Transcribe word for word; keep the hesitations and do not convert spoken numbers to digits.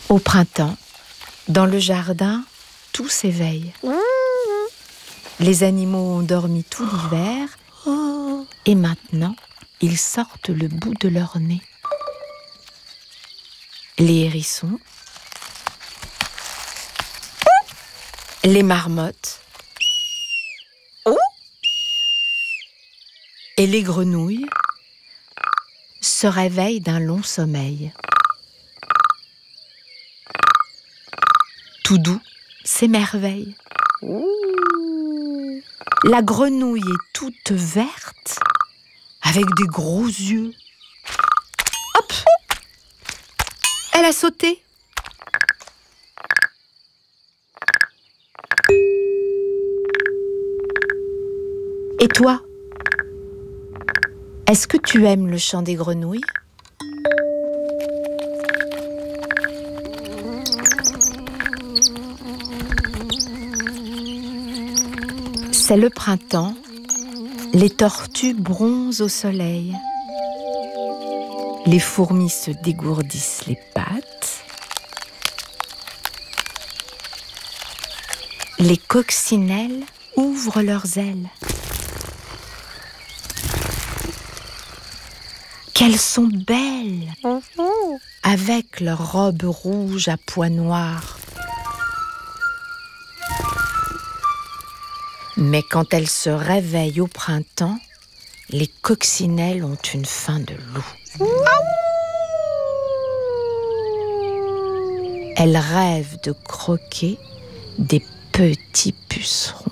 Au printemps, dans le jardin, tout s'éveille. Les animaux ont dormi tout l'hiver et maintenant, ils sortent le bout de leur nez. Les hérissons, les marmottes et les grenouilles se réveillent d'un long sommeil. Tout doux s'émerveille. La grenouille est toute verte, avec des gros yeux. Hop! Elle a sauté. Et toi? Est-ce que tu aimes le chant des grenouilles? C'est le printemps, les tortues bronzent au soleil. Les fourmis se dégourdissent les pattes. Les coccinelles ouvrent leurs ailes. Qu'elles sont belles, avec leurs robes rouges à pois noirs. Mais quand elles se réveillent au printemps, les coccinelles ont une faim de loup. Elles rêvent de croquer des petits pucerons.